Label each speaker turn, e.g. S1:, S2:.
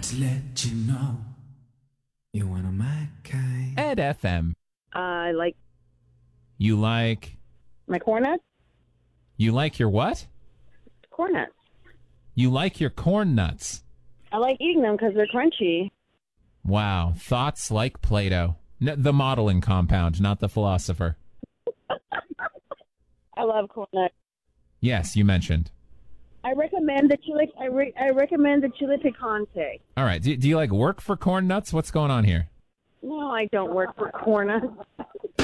S1: to let you know you're one of my kind.
S2: Ed FM.
S3: I like
S2: You like
S3: my corn nuts.
S2: you like your what?
S3: Corn nuts.
S2: You like your corn nuts.
S3: I like eating them because they're crunchy.
S2: Wow, thoughts like Plato. The modeling compound, not the philosopher.
S3: I love corn nuts.
S2: Yes, you mentioned.
S3: I recommend the chili. I recommend the chili picante.
S2: All right. Do you like work for corn nuts? What's going on here?
S3: No, I don't work for corn nuts.